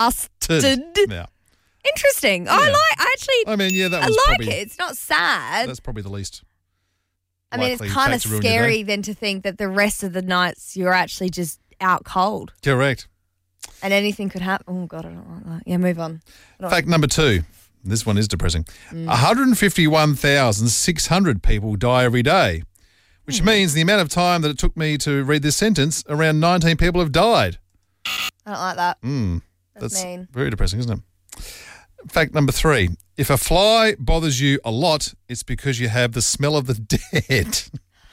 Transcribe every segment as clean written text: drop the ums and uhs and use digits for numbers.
Yeah. Interesting. Yeah. I mean, yeah, that I was like probably, it. It's not sad. That's probably the least. I mean, it's kind of scary then to think that the rest of the nights you're actually just out cold. Correct. And anything could happen. Oh, God, I don't like that. Yeah, move on. Fact number 2. This one is depressing. 151,600 people die every day, which means the amount of time that it took me to read this sentence, around 19 people have died. I don't like that. That's mean. Very depressing, isn't it? Fact number 3. If a fly bothers you a lot, it's because you have the smell of the dead.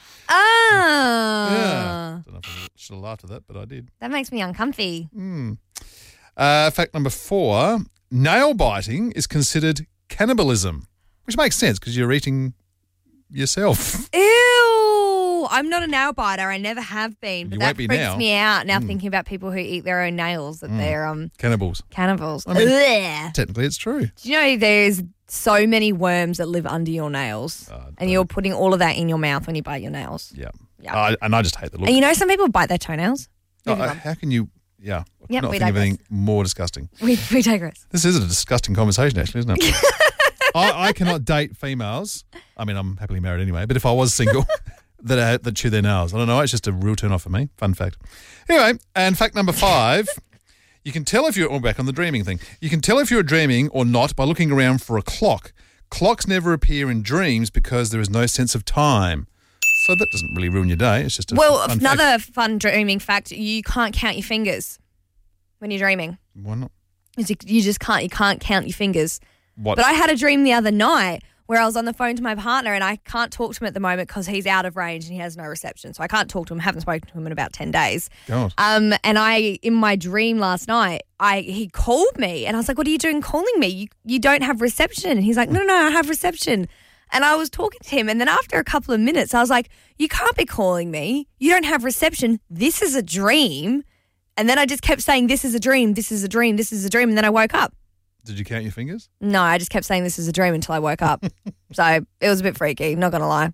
Yeah. Don't know if I should have laughed at that, but I did. That makes me uncomfy. Fact number 4. Nail biting is considered cannibalism, which makes sense because you're eating yourself. Ew. I'm not a nail biter. I never have been. But You that won't be freaks now. me out now thinking about people who eat their own nails, that they're Cannibals. cannibals. I mean, Ugh. technically it's true. Do you know there's so many worms that live under your nails and you're putting all of that in your mouth when you bite your nails? Yeah. Yeah. And I just hate the look. And you know some people bite their toenails? How can you... Yeah. I Yep, cannot we think of digress. anything more disgusting. We digress. This is a disgusting conversation, actually, isn't it? I cannot date females. I mean, I'm happily married anyway, but if I was single, that chew their nails. I don't know. It's just a real turn off for me. Fun fact. Anyway, and fact number 5, you can tell if you're back on the dreaming thing. You can tell if you're dreaming or not by looking around for a clock. Clocks never appear in dreams because there is no sense of time. So that doesn't really ruin your day. It's just a fun another fact. fun dreaming fact, you can't count your fingers when you're dreaming. Why not? You just can't. You can't count your fingers. What? But I had a dream the other night where I was on the phone to my partner and I can't talk to him at the moment because he's out of range and he has no reception. So I can't talk to him. Haven't spoken to him in about 10 days. God. And in my dream last night, he called me and I was like, "What are you doing calling me? You don't have reception." And he's like, No, I have reception. And I was talking to him and then after a couple of minutes, I was like, "You can't be calling me. You don't have reception. This is a dream." And then I just kept saying, "This is a dream. This is a dream. This is a dream." And then I woke up. Did you count your fingers? No, I just kept saying this is a dream until I woke up. So it was a bit freaky, not going to lie.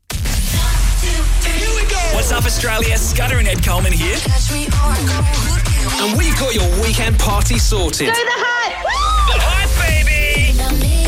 What's up, Australia? Scudder and Ed Coleman here. And we've got your weekend party sorted. Do the hype! The hype, baby!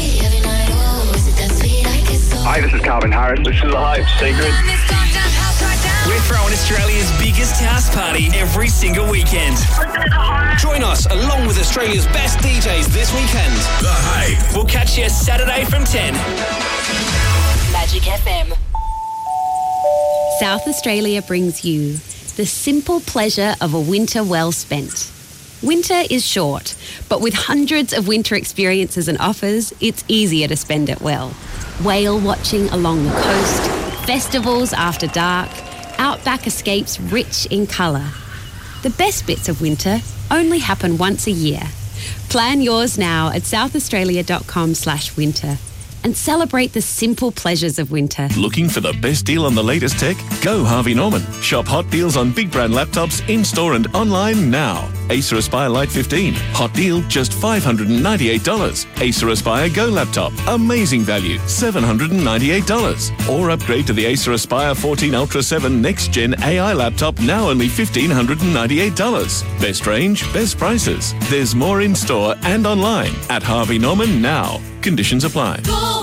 Hi, this is Calvin Harris. This is The Hype Secret. We're throwing Australia's biggest house party every single weekend. Join us along with Australia's best DJs this weekend. The Hype. We'll catch you Saturday from 10. Magic FM. South Australia brings you the simple pleasure of a winter well spent. Winter is short, but with hundreds of winter experiences and offers, it's easier to spend it well. Whale watching along the coast, festivals after dark, outback escapes rich in colour. The best bits of winter only happen once a year. Plan yours now at southaustralia.com/winter and celebrate the simple pleasures of winter. Looking for the best deal on the latest tech? Go Harvey Norman. Shop hot deals on big brand laptops in-store and online now. Acer Aspire Lite 15. Hot deal, just $598. Acer Aspire Go laptop. Amazing value, $798. Or upgrade to the Acer Aspire 14 Ultra 7 Next Gen AI laptop, now only $1,598. Best range, best prices. There's more in-store and online at Harvey Norman now. Conditions apply.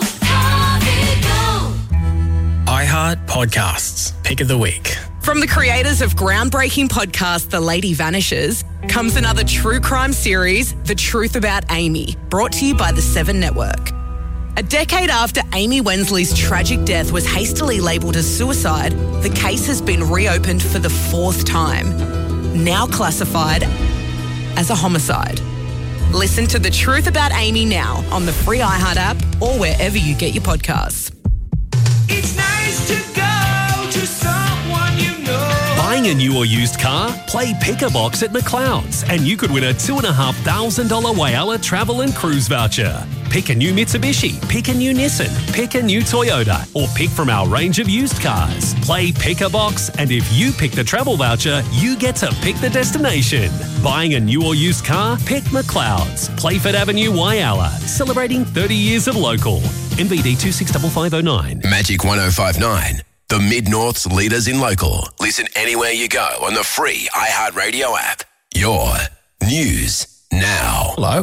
iHeart Podcasts. Pick of the week. From the creators of groundbreaking podcast The Lady Vanishes comes another true crime series, The Truth About Amy, brought to you by the 7 Network. A decade after Amy Wensley's tragic death was hastily labelled as suicide, the case has been reopened for the 4th time, now classified as a homicide. Listen to The Truth About Amy now on the free iHeart app or wherever you get your podcasts. It's nice to go to someone you know. Buying a new or used car? Play Pick-a-Box at McLeod's and you could win a $2,500 Whyalla travel and cruise voucher. Pick a new Mitsubishi, pick a new Nissan, pick a new Toyota, or pick from our range of used cars. Play Pick-a-Box, and if you pick the travel voucher, you get to pick the destination. Buying a new or used car? Pick McLeod's. Playford Avenue, Whyalla. Celebrating 30 years of local. NBD 265509. Magic 105.9. The Mid-North's leaders in local. Listen anywhere you go on the free iHeartRadio app. Your news now. Hello.